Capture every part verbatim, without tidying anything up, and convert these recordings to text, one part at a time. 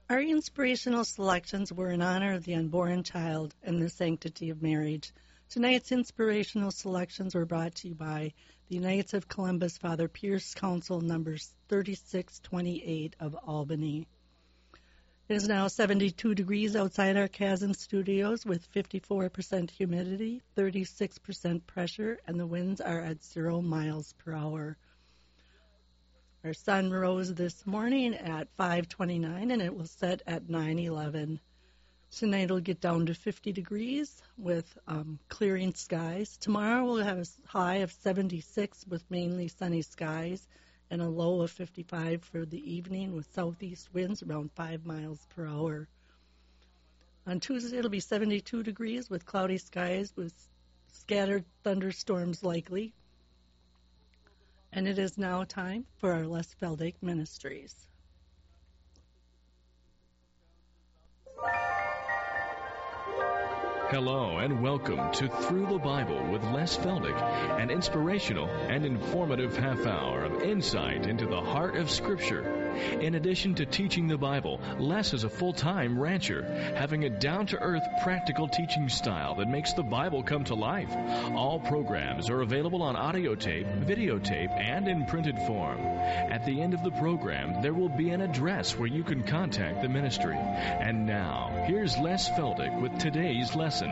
Our inspirational selections were in honor of the unborn child and the sanctity of marriage. Tonight's inspirational selections were brought to you by the Knights of Columbus, Father Pierce Council, numbers thirty-six twenty-eight of Albany. It is now seventy-two degrees outside our Kazan studios with fifty-four percent humidity, thirty-six percent pressure, and the winds are at zero miles per hour. Our sun rose this morning at five twenty-nine, and it will set at nine eleven. Tonight it'll get down to fifty degrees with um, clearing skies. Tomorrow we'll have a high of seventy-six with mainly sunny skies and a low of fifty-five for the evening with southeast winds around five miles per hour. On Tuesday it'll be seventy-two degrees with cloudy skies with scattered thunderstorms likely. And it is now time for our Les Feldick Ministries. Hello and welcome to Through the Bible with Les Feldick, an inspirational and informative half hour of insight into the heart of Scripture. In addition to teaching the Bible, Les is a full-time rancher, having a down-to-earth, practical teaching style that makes the Bible come to life. All programs are available on audio tape, videotape, and in printed form. At the end of the program, there will be an address where you can contact the ministry. And now, here's Les Feldick with today's lesson.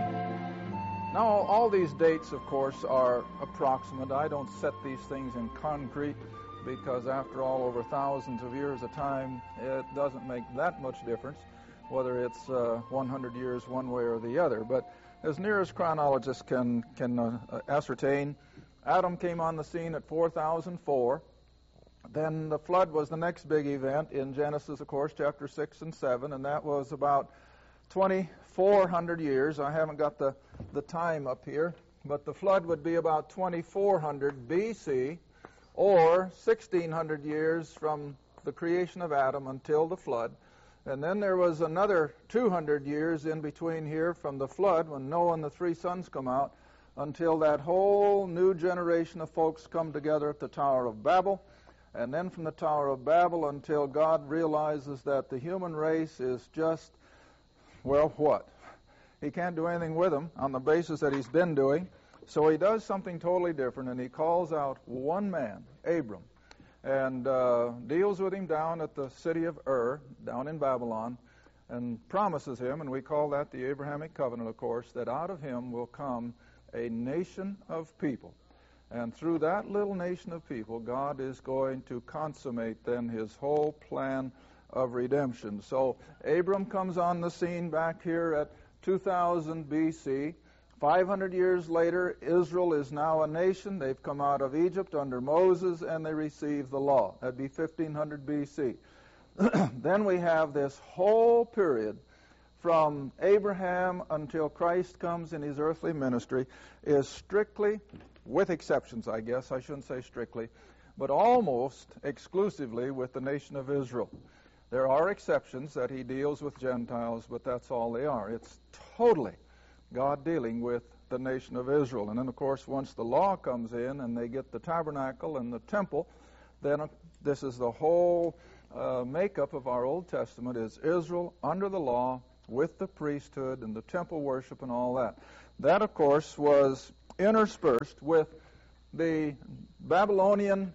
Now, all these dates, of course, are approximate. I don't set these things in concrete because, after all, over thousands of years of time, it doesn't make that much difference whether it's uh, one hundred years one way or the other. But as near as chronologists can, can uh, ascertain, Adam came on the scene at four thousand four. Then the flood was the next big event in Genesis, of course, chapter six and seven, and that was about twenty-four hundred years. I haven't got the, the time up here, but the flood would be about twenty-four hundred B C, or sixteen hundred years from the creation of Adam until the flood. And then there was another two hundred years in between here from the flood, when Noah and the three sons come out, until that whole new generation of folks come together at the Tower of Babel. And then from the Tower of Babel until God realizes that the human race is just, well, what? He can't do anything with them on the basis that he's been doing. So he does something totally different, and he calls out one man, Abram, and uh, deals with him down at the city of Ur, down in Babylon, and promises him, and we call that the Abrahamic covenant, of course, that out of him will come a nation of people. And through that little nation of people, God is going to consummate then his whole plan of redemption. So Abram comes on the scene back here at two thousand B C. five hundred years later, Israel is now a nation. They've come out of Egypt under Moses, and they receive the law. That'd be fifteen hundred B C. Then we have this whole period from Abraham until Christ comes in his earthly ministry is strictly, with exceptions, I guess, I shouldn't say strictly, but almost exclusively with the nation of Israel. There are exceptions that he deals with Gentiles, but that's all they are. It's totally God dealing with the nation of Israel. And then, of course, once the law comes in and they get the tabernacle and the temple, then uh, this is the whole uh, makeup of our Old Testament is Israel under the law with the priesthood and the temple worship and all that. That, of course, was interspersed with the Babylonian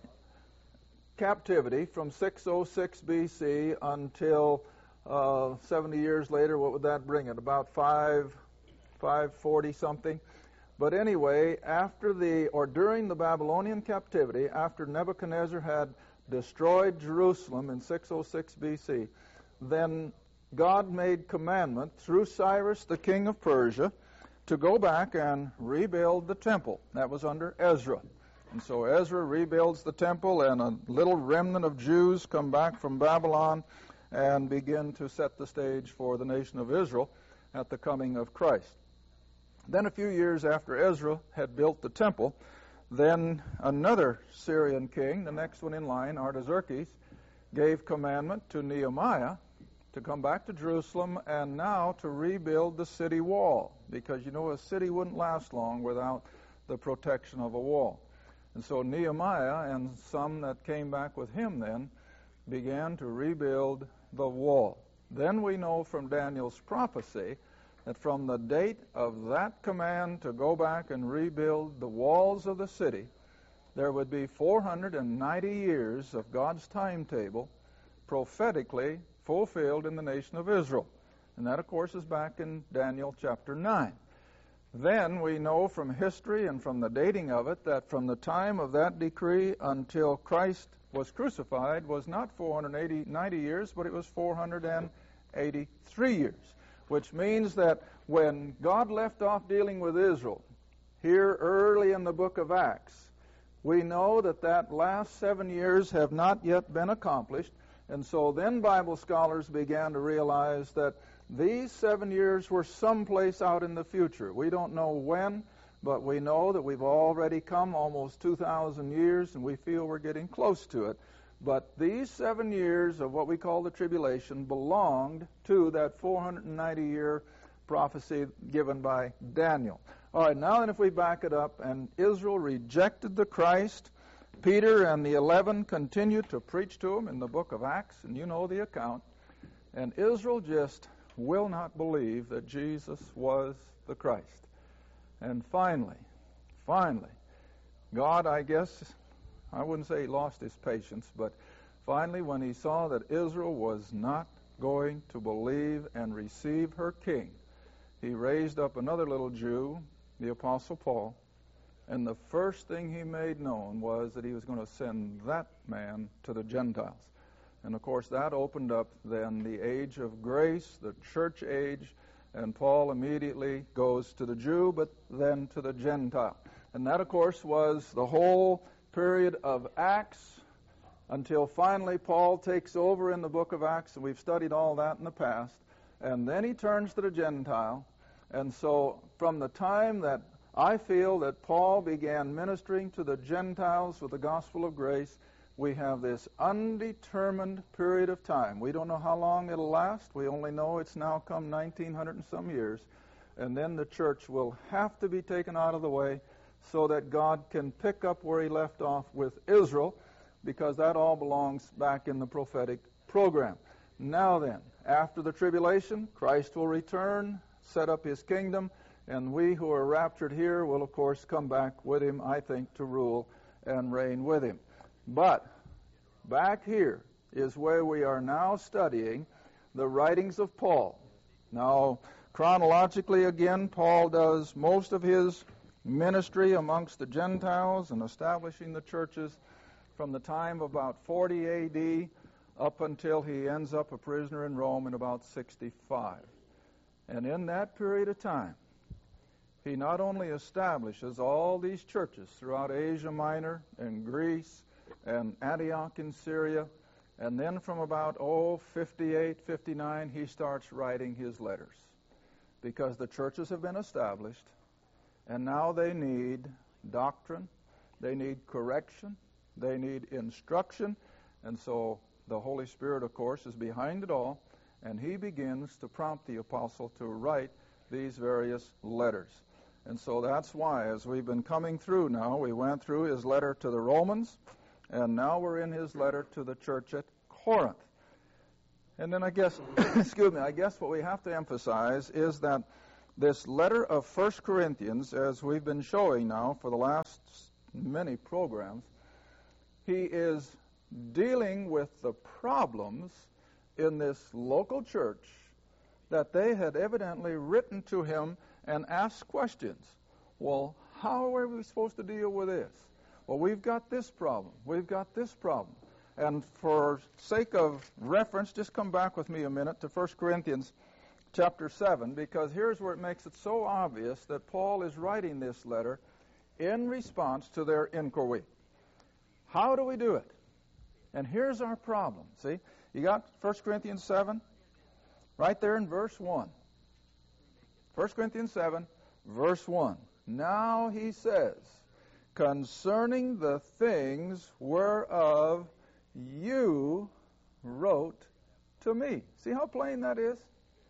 captivity from six oh six B C until uh, seventy years later. What would that bring it? About five, five forty something. But anyway, after the or during the Babylonian captivity, after Nebuchadnezzar had destroyed Jerusalem in six oh six B C, then God made commandment through Cyrus, the king of Persia, to go back and rebuild the temple. That was under Ezra. And so Ezra rebuilds the temple, and a little remnant of Jews come back from Babylon and begin to set the stage for the nation of Israel at the coming of Christ. Then a few years after Ezra had built the temple, then another Syrian king, the next one in line, Artaxerxes, gave commandment to Nehemiah to come back to Jerusalem and now to rebuild the city wall, because, you know, a city wouldn't last long without the protection of a wall. And so Nehemiah and some that came back with him then began to rebuild the wall. then we know from Daniel's prophecy that from the date of that command to go back and rebuild the walls of the city, there would be four hundred ninety years of God's timetable prophetically fulfilled in the nation of Israel. And that, of course, is back in Daniel chapter nine. Then we know from history and from the dating of it that from the time of that decree until Christ was crucified was not four hundred ninety years, but it was four hundred eighty-three years, which means that when God left off dealing with Israel here early in the book of Acts, we know that that last seven years have not yet been accomplished, and so then Bible scholars began to realize that these seven years were someplace out in the future. We don't know when, but we know that we've already come almost two thousand years, and we feel we're getting close to it. But these seven years of what we call the tribulation belonged to that four hundred ninety year prophecy given by Daniel. All right, now then if we back it up, and Israel rejected the Christ, Peter and the eleven continued to preach to him in the book of Acts, and you know the account, and Israel just will not believe that Jesus was the Christ. And finally, finally, God, I guess, I wouldn't say he lost his patience, but finally when he saw that Israel was not going to believe and receive her king, he raised up another little Jew, the Apostle Paul, and the first thing he made known was that he was going to send that man to the Gentiles. And of course that opened up then the age of grace, the church age, and Paul immediately goes to the Jew, but then to the Gentile. And that, of course, was the whole period of Acts until finally Paul takes over in the book of Acts, and we've studied all that in the past. And then he turns to the Gentile. And so from the time that I feel that Paul began ministering to the Gentiles with the gospel of grace, we have this undetermined period of time. We don't know how long it'll last. We only know it's now come nineteen hundred and some years. And then the church will have to be taken out of the way so that God can pick up where he left off with Israel, because that all belongs back in the prophetic program. Now then, after the tribulation, Christ will return, set up his kingdom, and we who are raptured here will, of course, come back with him, I think, to rule and reign with him. But back here is where we are now studying the writings of Paul. Now, chronologically, again, Paul does most of his ministry amongst the Gentiles and establishing the churches from the time of about forty A D up until he ends up a prisoner in Rome in about sixty-five. And in that period of time, he not only establishes all these churches throughout Asia Minor and Greece and Antioch in Syria, and then from about, oh, fifty-eight, fifty-nine, he starts writing his letters, because the churches have been established, and now they need doctrine, they need correction, they need instruction, and so the Holy Spirit, of course, is behind it all, and he begins to prompt the apostle to write these various letters. And so that's why, as we've been coming through now, we went through his letter to the Romans, and now we're in his letter to the church at Corinth. And then I guess, excuse me, I guess what we have to emphasize is that this letter of First Corinthians, as we've been showing now for the last many programs, he is dealing with the problems in this local church that they had evidently written to him and asked questions. Well, how are we supposed to deal with this? Well, we've got this problem. We've got this problem. And for sake of reference, just come back with me a minute to First Corinthians chapter seven, because here's where it makes it so obvious that Paul is writing this letter in response to their inquiry. How do we do it? And here's our problem. See, you got First Corinthians seven right there in verse one. First Corinthians seven, verse one. Now he says, concerning the things whereof you wrote to me. See how plain that is?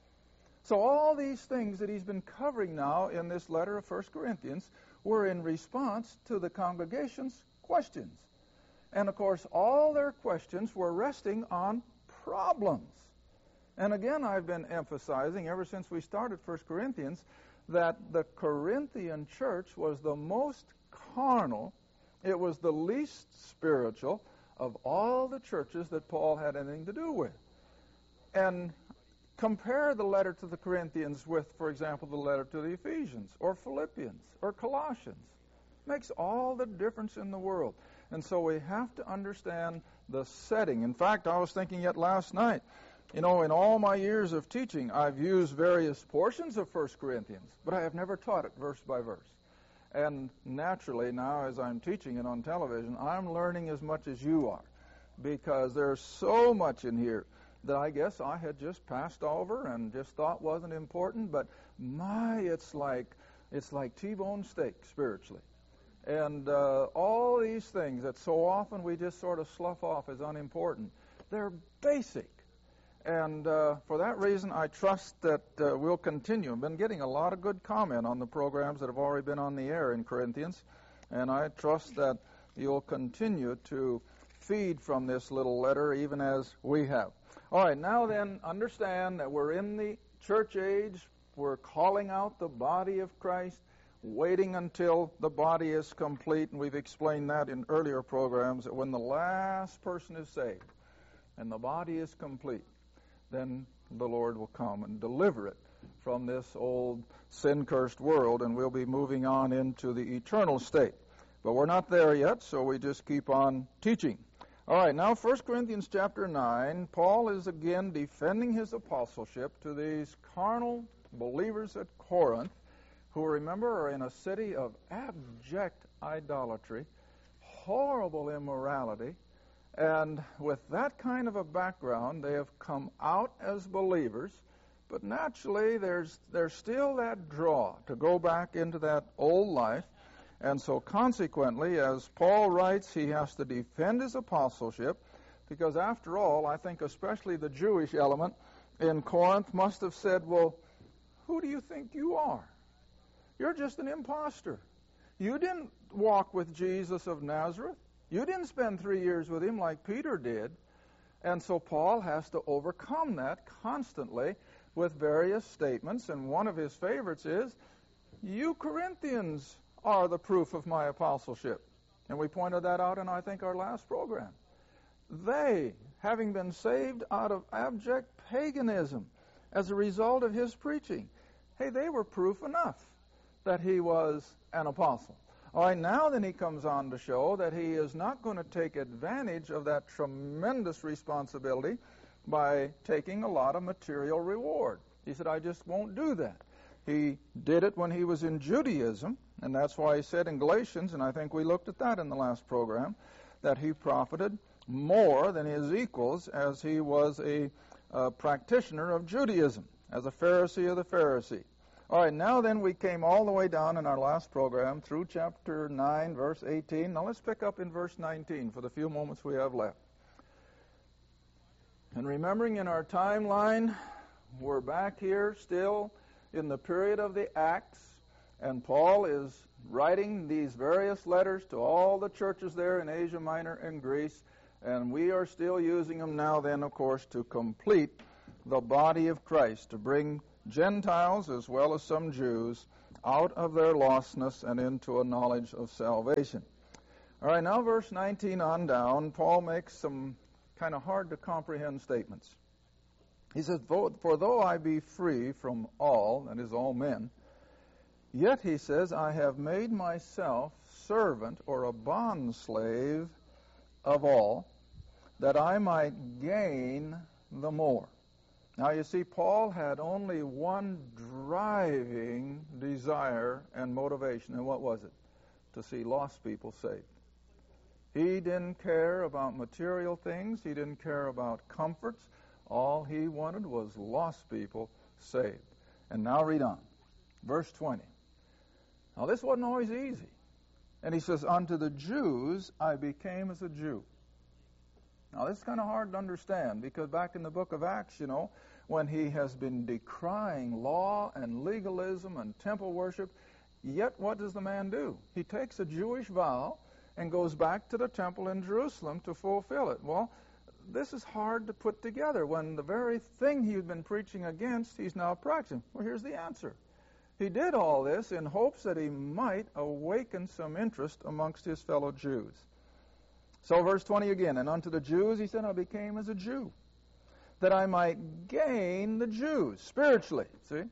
So all these things that he's been covering now in this letter of First Corinthians were in response to the congregation's questions. And of course, all their questions were resting on problems. And again, I've been emphasizing ever since we started First Corinthians that the Corinthian church was the most carnal, it was the least spiritual of all the churches that Paul had anything to do with. And compare the letter to the Corinthians with, for example, the letter to the Ephesians or Philippians or Colossians. It makes all the difference in the world. And so we have to understand the setting. In fact, I was thinking yet last night, you know, in all my years of teaching, I've used various portions of First Corinthians, but I have never taught it verse by verse. And naturally, now as I'm teaching it on television, I'm learning as much as you are, because there's so much in here that I guess I had just passed over and just thought wasn't important. But my, it's like it's like T-bone steak spiritually. And uh, all these things that so often we just sort of slough off as unimportant, they're basic. And uh, for that reason, I trust that uh, we'll continue. I've been getting a lot of good comment on the programs that have already been on the air in Corinthians, and I trust that you'll continue to feed from this little letter even as we have. All right, now then, understand that we're in the church age. We're calling out the body of Christ, waiting until the body is complete, and we've explained that in earlier programs, that when the last person is saved and the body is complete, then the Lord will come and deliver it from this old sin-cursed world, and we'll be moving on into the eternal state. But we're not there yet, so we just keep on teaching. All right, now First Corinthians chapter nine, Paul is again defending his apostleship to these carnal believers at Corinth, who, remember, are in a city of abject idolatry, horrible immorality. And with that kind of a background, they have come out as believers, but naturally there's there's still that draw to go back into that old life. And so consequently, as Paul writes, he has to defend his apostleship, because after all, I think especially the Jewish element in Corinth must have said, well, who do you think you are? You're just an imposter. You didn't walk with Jesus of Nazareth. You didn't spend three years with him like Peter did. And so Paul has to overcome that constantly with various statements. And one of his favorites is, you Corinthians are the proof of my apostleship. And we pointed that out in, I think, our last program. They, having been saved out of abject paganism as a result of his preaching, hey, they were proof enough that he was an apostle. All right, now then he comes on to show that he is not going to take advantage of that tremendous responsibility by taking a lot of material reward. He said, I just won't do that. He did it when he was in Judaism, and that's why he said in Galatians, and I think we looked at that in the last program, that he profited more than his equals as he was a uh, practitioner of Judaism, as a Pharisee of the Pharisee. All right, now then we came all the way down in our last program through chapter nine, verse eighteen. Now let's pick up in verse nineteen for the few moments we have left. And remembering in our timeline, we're back here still in the period of the Acts, and Paul is writing these various letters to all the churches there in Asia Minor and Greece, and we are still using them now then, of course, to complete the body of Christ, to bring Gentiles as well as some Jews out of their lostness and into a knowledge of salvation. All right, now verse nineteen on down, Paul makes some kind of hard to comprehend statements. He says, for though I be free from all, that is all men, yet, he says, I have made myself servant or a bondslave of all, that I might gain the more. Now, you see, Paul had only one driving desire and motivation, and what was it? To see lost people saved. He didn't care about material things. He didn't care about comforts. All he wanted was lost people saved. And now read on. Verse twenty. Now, this wasn't always easy. And he says, unto the Jews I became as a Jew. Now, this is kind of hard to understand, because back in the book of Acts, you know, when he has been decrying law and legalism and temple worship, yet what does the man do? He takes a Jewish vow and goes back to the temple in Jerusalem to fulfill it. Well, this is hard to put together when the very thing he'd been preaching against, he's now practicing. Well, here's the answer. He did all this in hopes that he might awaken some interest amongst his fellow Jews. So verse twenty again, and unto the Jews he said, I became as a Jew, that I might gain the Jews spiritually, see?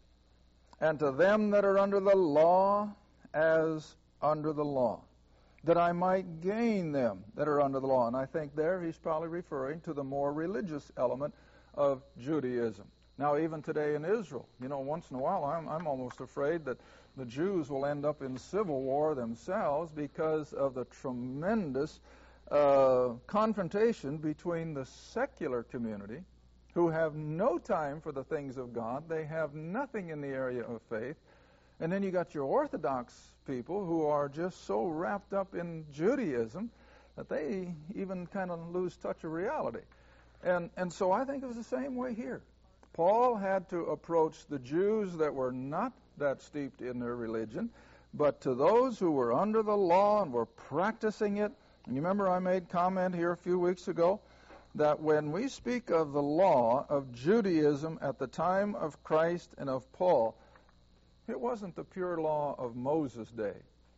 And to them that are under the law, as under the law, that I might gain them that are under the law. And I think there he's probably referring to the more religious element of Judaism. Now, even today in Israel, you know, once in a while I'm, I'm almost afraid that the Jews will end up in civil war themselves because of the tremendous uh, confrontation between the secular community, who have no time for the things of God. They have nothing in the area of faith. And then you got your Orthodox people who are just so wrapped up in Judaism that they even kind of lose touch of reality. And and so I think it was the same way here. Paul had to approach the Jews that were not that steeped in their religion, but to those who were under the law and were practicing it. And you remember I made comment here a few weeks ago that when we speak of the law of Judaism at the time of Christ and of Paul, it wasn't the pure law of Moses' day.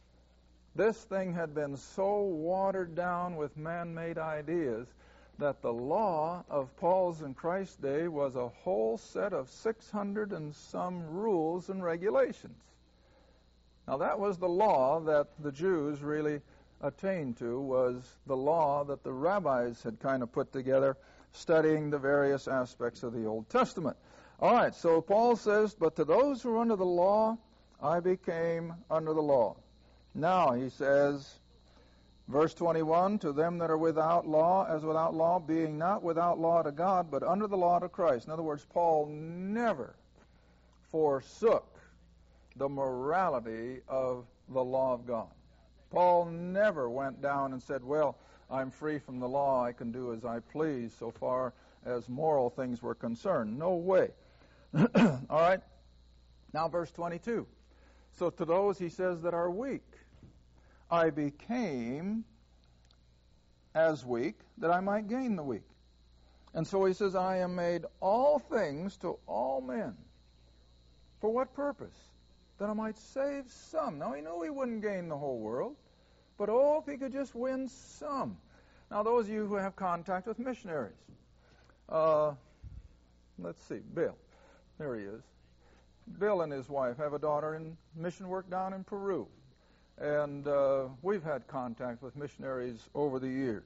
This thing had been so watered down with man-made ideas that the law of Paul's and Christ's day was a whole set of six hundred and some rules and regulations. Now that was the law that the Jews really attained to, was the law that the rabbis had kind of put together, studying the various aspects of the Old Testament. All right, so Paul says, but to those who are under the law, I became under the law. Now, he says, verse twenty-one, to them that are without law, as without law, being not without law to God, but under the law to Christ. In other words, Paul never forsook the morality of the law of God. Paul never went down and said, well, I'm free from the law, I can do as I please so far as moral things were concerned. No way. All right. Now verse twenty-two. So to those, he says, that are weak, I became as weak, that I might gain the weak. And so he says, I am made all things to all men. For what purpose? That I might save some. Now he knew he wouldn't gain the whole world, but oh, if he could just win some. Now those of you who have contact with missionaries, uh, let's see, Bill. There he is. Bill and his wife have a daughter in mission work down in Peru. And uh, we've had contact with missionaries over the years.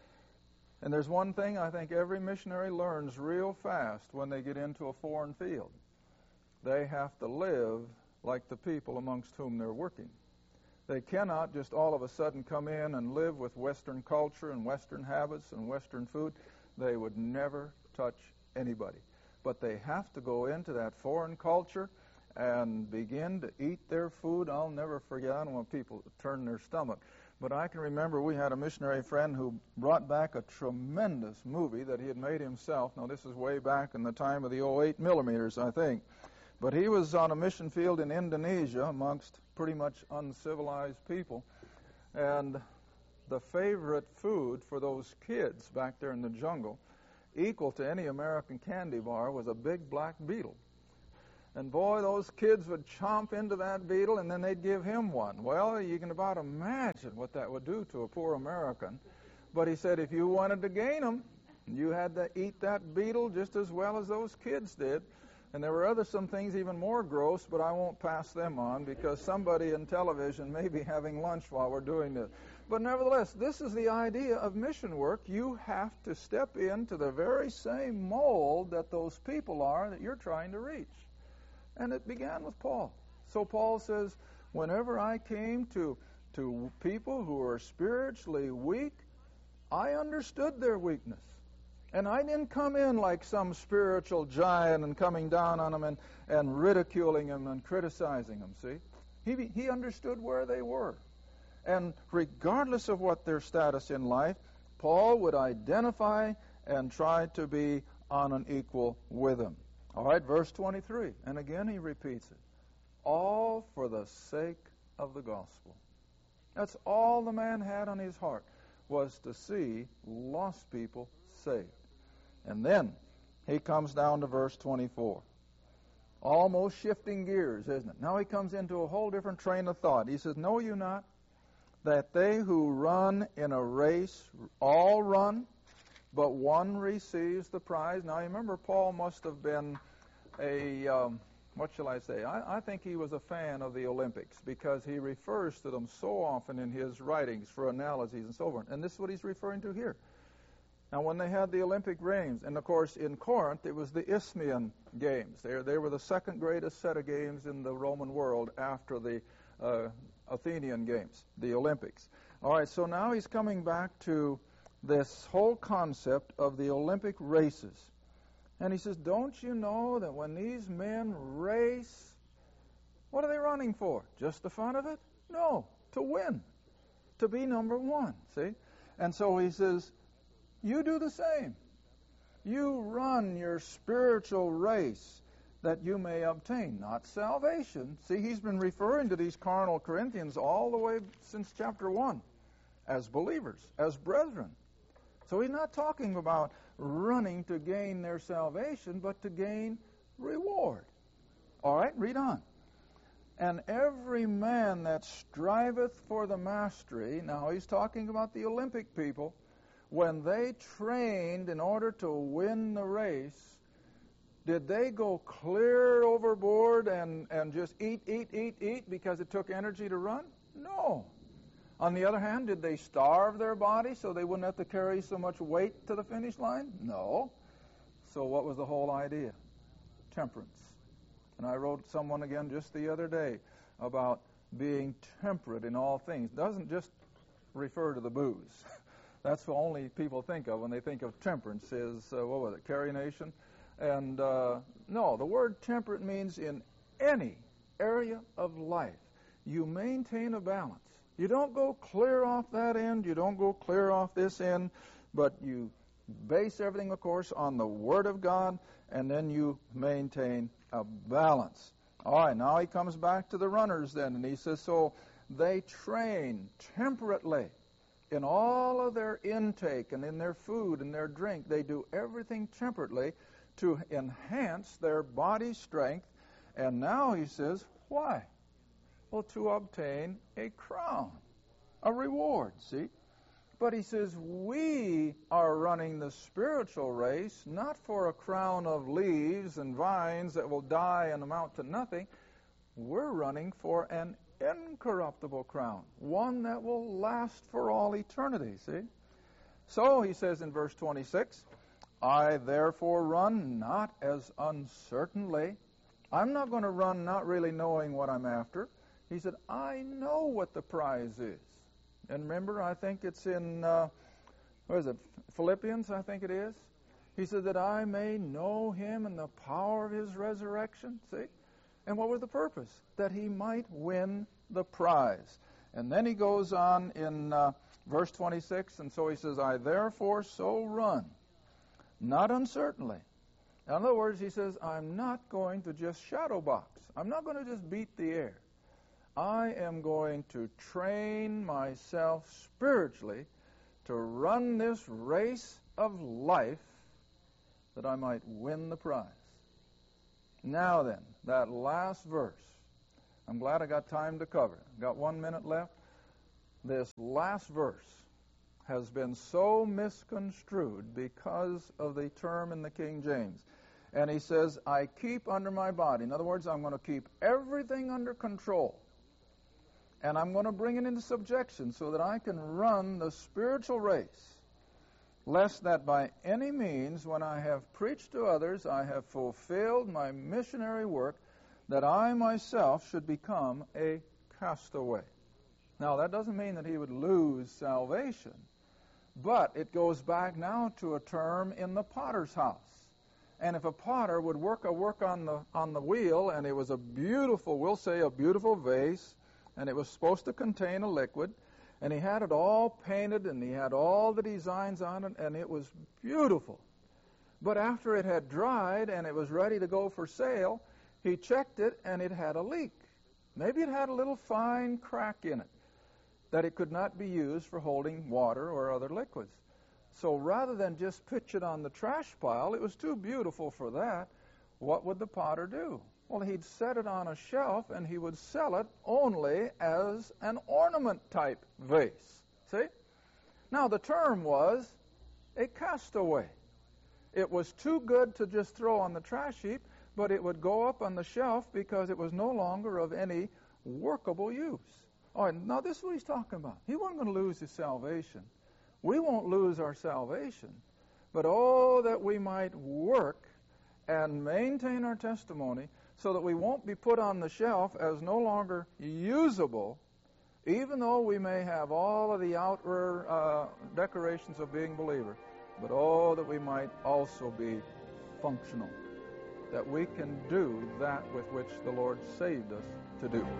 And there's one thing I think every missionary learns real fast when they get into a foreign field. They have to live like the people amongst whom they're working. They cannot just all of a sudden come in and live with Western culture and Western habits and Western food. They would never touch anybody. But they have to go into that foreign culture and begin to eat their food. I'll never forget, I don't want people to turn their stomach, but I can remember we had a missionary friend who brought back a tremendous movie that he had made himself. Now, this is way back in the time of the oh eight millimeters, I think. But he was on a mission field in Indonesia amongst pretty much uncivilized people, and the favorite food for those kids back there in the jungle, equal to any American candy bar, was a big black beetle. And boy, those kids would chomp into that beetle, and then they'd give him one. Well, you can about imagine what that would do to a poor American. But he said if you wanted to gain them, you had to eat that beetle just as well as those kids did. And there were other some things even more gross, but I won't pass them on because somebody in television may be having lunch while we're doing this. But nevertheless, this is the idea of mission work. You have to step into the very same mold that those people are that you're trying to reach. And it began with Paul. So Paul says, whenever I came to, to people who are spiritually weak, I understood their weakness. And I didn't come in like some spiritual giant and coming down on them and, and ridiculing them and criticizing them, see? He, he understood where they were. And regardless of what their status in life, Paul would identify and try to be on an equal with them. All right, verse twenty-three. And again he repeats it. All for the sake of the gospel. That's all the man had on his heart, was to see lost people saved. And then he comes down to verse twenty-four. Almost shifting gears, isn't it? Now he comes into a whole different train of thought. He says, know you not that they who run in a race all run, but one receives the prize? Now, you remember, Paul must have been a, um, what shall I say? I, I think he was a fan of the Olympics because he refers to them so often in his writings for analogies and so forth. And this is what he's referring to here. Now, when they had the Olympic Games, and of course in Corinth it was the Isthmian Games. They, they were the second greatest set of games in the Roman world after the uh, Athenian Games, the Olympics. All right, so now he's coming back to this whole concept of the Olympic races. And he says, don't you know that when these men race, what are they running for? Just the fun of it? No, to win, to be number one, see? And so he says, you do the same. You run your spiritual race that you may obtain, not salvation. See, he's been referring to these carnal Corinthians all the way since chapter one as believers, as brethren. So he's not talking about running to gain their salvation, but to gain reward. All right, read on. And every man that striveth for the mastery, now he's talking about the Olympic people, when they trained in order to win the race, did they go clear overboard and, and just eat, eat, eat, eat because it took energy to run? No. On the other hand, did they starve their body so they wouldn't have to carry so much weight to the finish line? No. So what was the whole idea? Temperance. And I wrote someone again just the other day about being temperate in all things. It doesn't just refer to the booze. That's what only people think of when they think of temperance is, uh, what was it, carination? And uh, no, the word temperate means in any area of life, you maintain a balance. You don't go clear off that end, you don't go clear off this end, but you base everything, of course, on the Word of God, and then you maintain a balance. All right, now he comes back to the runners then, and he says, so they train temperately in all of their intake and in their food and their drink. They do everything temperately to enhance their body strength. And now he says, why? Well, to obtain a crown, a reward, see? But he says, we are running the spiritual race, not for a crown of leaves and vines that will die and amount to nothing. We're running for an incorruptible crown, one that will last for all eternity, see? So, he says in verse twenty-six, I therefore run not as uncertainly. I'm not going to run not really knowing what I'm after. He said, I know what the prize is. And remember, I think it's in, uh, what is it, Philippians, I think it is. He said that I may know him and the power of his resurrection, see? And what was the purpose? That he might win the prize. And then he goes on in uh, verse twenty-six, and so he says, I therefore so run, not uncertainly. In other words, he says, I'm not going to just shadow box. I'm not going to just beat the air. I am going to train myself spiritually to run this race of life that I might win the prize. Now then, that last verse. I'm glad I got time to cover it. Got one minute left. This last verse has been so misconstrued because of the term in the King James. And he says, I keep under my body. In other words, I'm going to keep everything under control. And I'm going to bring it into subjection so that I can run the spiritual race, lest that by any means, when I have preached to others, I have fulfilled my missionary work, that I myself should become a castaway. Now, that doesn't mean that he would lose salvation, but it goes back now to a term in the potter's house. And if a potter would work a work on the on the wheel, and it was a beautiful, we'll say a beautiful vase, and it was supposed to contain a liquid, and he had it all painted, and he had all the designs on it, and it was beautiful. But after it had dried and it was ready to go for sale, he checked it, and it had a leak. Maybe it had a little fine crack in it. that it could not be used for holding water or other liquids. So rather than just pitch it on the trash pile, it was too beautiful for that. What would the potter do? Well, he'd set it on a shelf and he would sell it only as an ornament-type vase. See? Now, the term was a castaway. It was too good to just throw on the trash heap, but it would go up on the shelf because it was no longer of any workable use. All right, now this is what he's talking about. He wasn't going to lose his salvation. We won't lose our salvation, but oh, that we might work and maintain our testimony so that we won't be put on the shelf as no longer usable, even though we may have all of the outer uh, decorations of being believer, but oh, that we might also be functional, that we can do that with which the Lord saved us to do.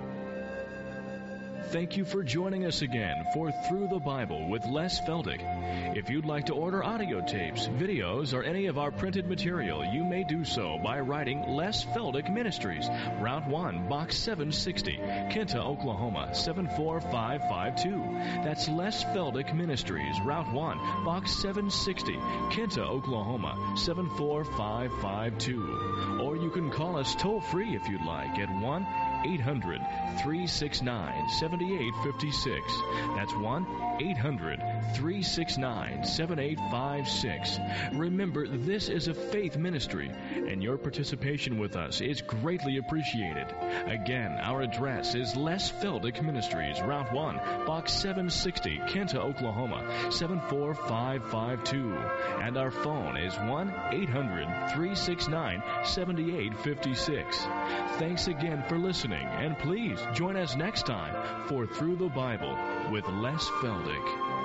Thank you for joining us again for Through the Bible with Les Feldick. If you'd like to order audio tapes, videos, or any of our printed material, you may do so by writing Les Feldick Ministries, Route one, Box seven sixty, Kinta, Oklahoma, seven four five five two. That's Les Feldick Ministries, Route one, Box seven sixty, Kinta, Oklahoma, seven four five five two. Or you can call us toll-free if you'd like at one eight hundred three six nine seven eight five six. That's one eight hundred three six nine seven eight five six. Remember, this is a faith ministry, and your participation with us is greatly appreciated. Again, our address is Les Feldick Ministries, Route one, Box seven sixty, Kinta, Oklahoma, seven four five five two. And our phone is one eight hundred three six nine seven eight five six. Thanks again for listening, and please join us next time for Through the Bible with Les Feldick.